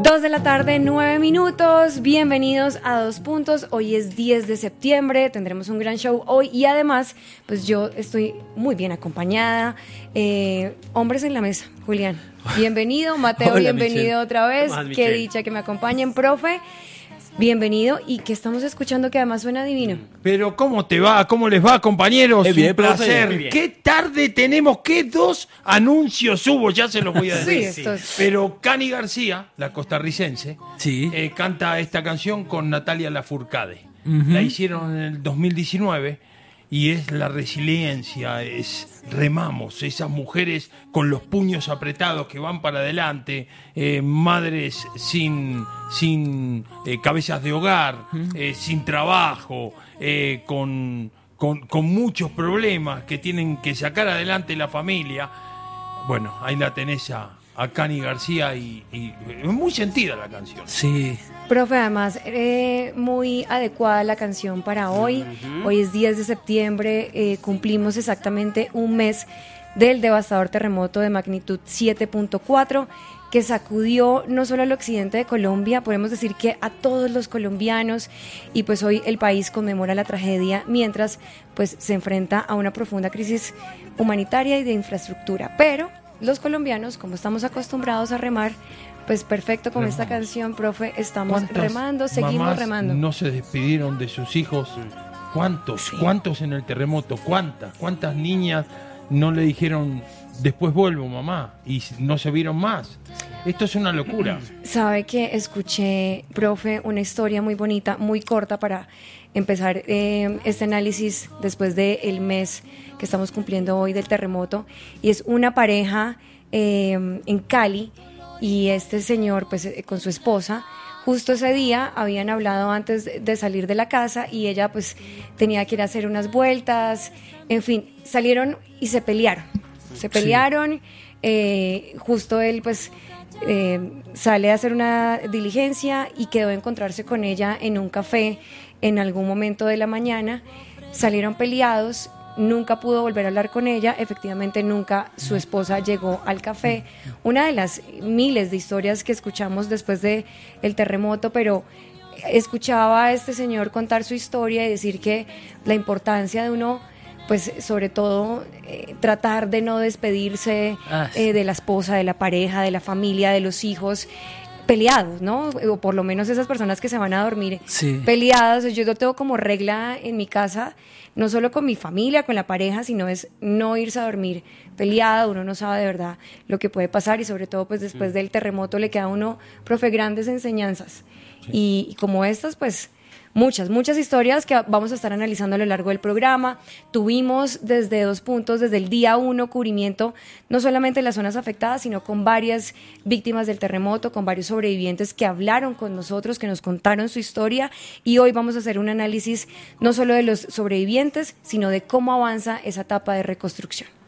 2 de la tarde, 9 minutos. Bienvenidos a Dos Puntos. Hoy es 10 de septiembre. Tendremos un gran show hoy y además, pues yo estoy muy bien acompañada. Hombres en la mesa, Julián. Bienvenido, Mateo. Hola, bienvenido Michelle. otra vez. Más, Qué Michelle. dicha que me acompañen, profe. Bienvenido y que estamos escuchando que además suena divino. Pero ¿cómo te va? ¿Cómo les va, compañeros? Bien, Un placer. profe, bien. ¿Qué tarde tenemos? ¿Qué dos anuncios hubo? Ya se los voy a decir. Sí, esto es- Pero Cani García, la costarricense, Sí. canta esta canción con Natalia Lafourcade. La hicieron en el 2019 y es la resiliencia, es remamos, esas mujeres con los puños apretados que van para adelante, madres sin cabezas de hogar, sin trabajo, con muchos problemas que tienen que sacar adelante la familia. Bueno, ahí la tenés a Cani García y es muy sentida la canción. Sí. Profe, además, muy adecuada la canción para hoy. Hoy es 10 de septiembre, cumplimos exactamente un mes del devastador terremoto de magnitud 7.4 que sacudió no solo al occidente de Colombia, podemos decir que a todos los colombianos, y pues hoy el país conmemora la tragedia mientras pues se enfrenta a una profunda crisis humanitaria y de infraestructura. Pero los colombianos, como estamos acostumbrados a remar, pues perfecto con esta canción, profe, estamos ¿Cuántas remando, seguimos mamás remando. no se despidieron de sus hijos? ¿Cuántos en el terremoto? ¿Cuántas niñas no le dijeron después vuelvo, mamá? Y no se vieron más. Esto es una locura. Sabe que escuché, profe, una historia muy bonita, muy corta para empezar este análisis después del mes que estamos cumpliendo hoy del terremoto, y es una pareja en Cali, y este señor pues con su esposa justo ese día habían hablado antes de salir de la casa y ella pues tenía que ir a hacer unas vueltas, en fin, salieron y se pelearon. Justo él pues sale a hacer una diligencia y quedó a encontrarse con ella en un café en algún momento de la mañana. Salieron peleados, nunca pudo volver a hablar con ella, efectivamente nunca su esposa llegó al café. Una de las miles de historias que escuchamos después de el terremoto, pero escuchaba a este señor contar su historia y decir que la importancia de uno, pues sobre todo tratar de no despedirse de la esposa, de la pareja, de la familia, de los hijos peleados, ¿no? O por lo menos esas personas que se van a dormir peleadas. Yo lo tengo como regla en mi casa, no solo con mi familia, con la pareja, sino es no irse a dormir peleada. Uno no sabe de verdad lo que puede pasar y sobre todo pues después del terremoto le queda a uno, profe, grandes enseñanzas. Y como estas, pues muchas historias que vamos a estar analizando a lo largo del programa. Tuvimos desde Dos Puntos, desde el día 1, cubrimiento no solamente en las zonas afectadas, sino con varias víctimas del terremoto, con varios sobrevivientes que hablaron con nosotros, que nos contaron su historia, y hoy vamos a hacer un análisis no solo de los sobrevivientes, sino de cómo avanza esa etapa de reconstrucción.